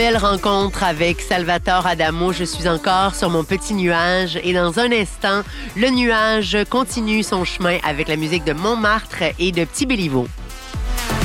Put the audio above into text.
Belle rencontre avec Salvatore Adamo. Je suis encore sur mon petit nuage et dans un instant, le nuage continue son chemin avec la musique de Montmartre et de Petit Béliveau.